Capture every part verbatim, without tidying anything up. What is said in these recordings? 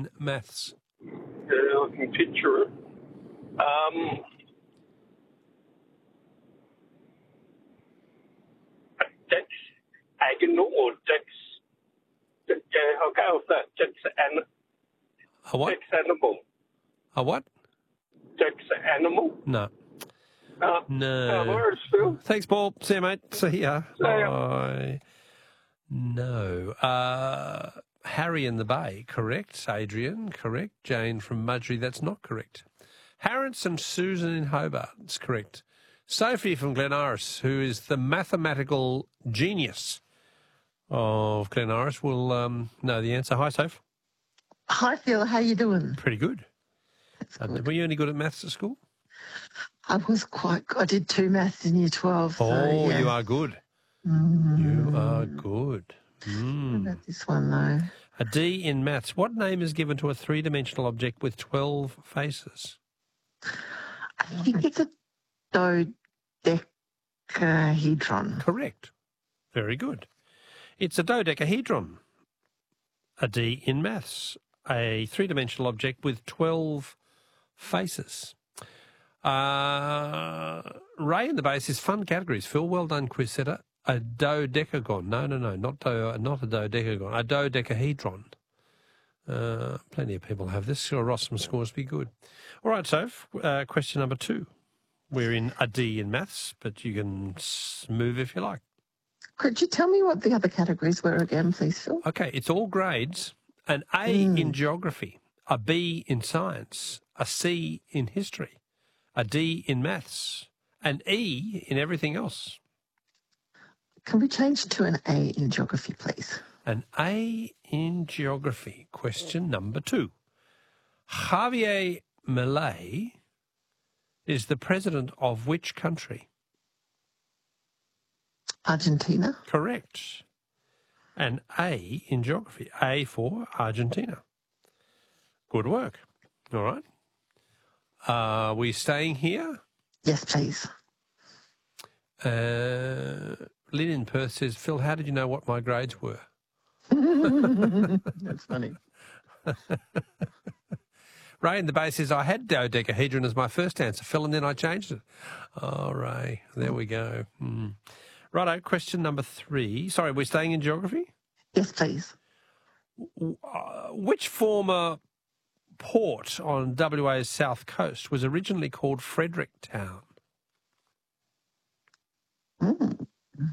maths. Yeah, I can picture it. Um, Dex Agonal or Dex... Yeah, I'll go with that. Dex, an, A what? Dex Animal. A what? Dex Animal? No. Uh, No. Uh, where is Phil? Thanks, Paul. See you, mate. See ya. See ya. Bye. No. Uh, Harry in the Bay, correct. Adrian, correct. Jane from Mudgee, that's not correct. Harris and Susan in Hobart, that's correct. Sophie from Glen Iris, who is the mathematical genius of Glen Iris, will um, know the answer. Hi, Soph. Hi, Phil. How you doing? Pretty good. That's Uh, good. were you any good at maths at school? I was quite good. I did two maths in year twelve. So, Oh, yeah. you are good. Mm. You are good. Mm. What about this one, though? A D in maths. What name is given to a three-dimensional object with twelve faces? I think it's a dodecahedron. Correct. Very good. It's a dodecahedron. A D in maths. A three-dimensional object with twelve faces. Uh, Ray in the base is fun categories. Phil, well done, quiz setter. A dodecagon. No, no, no, not do, not a dodecagon. A dodecahedron. Uh, plenty of people have this. Sure, Rossum scores be good. All right, Soph, uh, question number two. We're in a D in maths, but you can move if you like. Could you tell me what the other categories were again, please, Phil? Okay, it's all grades. An A Mm. in geography, a B in science, a C in history, a D in maths, an E in everything else. Can we change to an A in geography, please? An A in geography. Question number two. Javier Milei is the president of which country? Argentina. Correct. An A in geography. A for Argentina. Good work. All right. Are we staying here? Yes, please. Uh, Lynn in Perth says, Phil, how did you know what my grades were? That's funny. Ray in the base says, I had dodecahedron as my first answer, Phil, and then I changed it. Oh, Ray, there we go. Mm. Righto, question number three. Sorry, we're staying in geography? Yes, please. Uh, which former port on W A's south coast was originally called Fredericktown? Mm.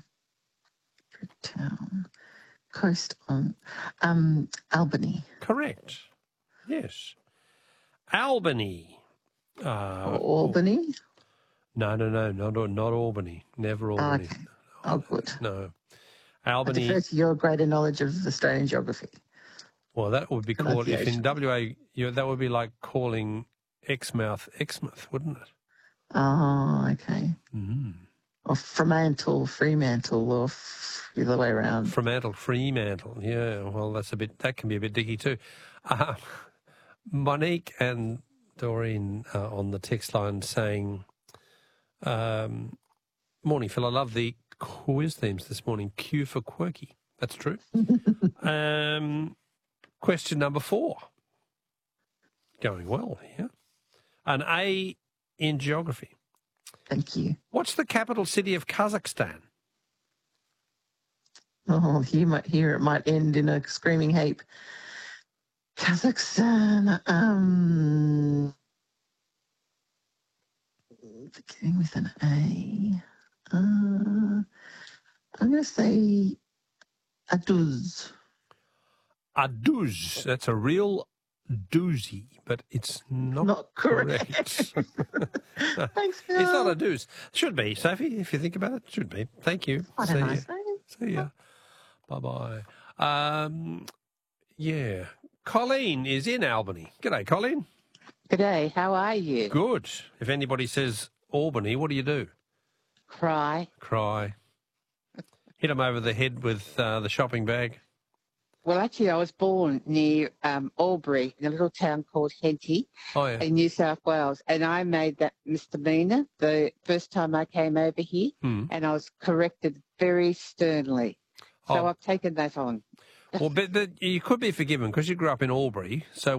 Town. Coast on um, Albany. Correct. Yes. Albany. Uh, Or Albany? No, no, no, not, not Albany. Never Albany. Okay. Oh, good. No. I Albany. defer to your greater knowledge of Australian geography. Well, that would be called, if in Pronunciation. W A, you know, that would be like calling Exmouth Exmouth, wouldn't it? Oh, okay. Mm. Or Fremantle, Fremantle, or f- the other way around. Fremantle, Fremantle. Yeah, well, that's a bit, that can be a bit dicky too. Uh, Monique and Doreen uh, on the text line saying, um, morning, Phil, I love the quiz themes this morning. Q for quirky. That's true. um, question number four. Going well here. An A in geography. Thank you. What's the capital city of Kazakhstan? Oh, here, might, here it might end in a screaming heap. Kazakhstan, um, beginning with an A. Uh, I'm going to say Aduz. Aduz. That's a real doozy, but it's not, Not correct. correct. Thanks, Phil. It's not a deuce. Should be, Sophie, if you think about it. Should be. Thank you. What See a ya. nice name. See ya. Bye-bye. Um, yeah. Colleen is in Albany. G'day, Colleen. G'day, how are you? Good. If anybody says Albany, what do you do? Cry. Cry. Hit them over the head with uh, the shopping bag. Well, actually, I was born near um, Albury, in a little town called Henty, Oh, yeah. in New South Wales, and I made that misdemeanour the first time I came over here, Hmm. and I was corrected very sternly. So Oh. I've taken that on. Well, but, but you could be forgiven because you grew up in Albury, so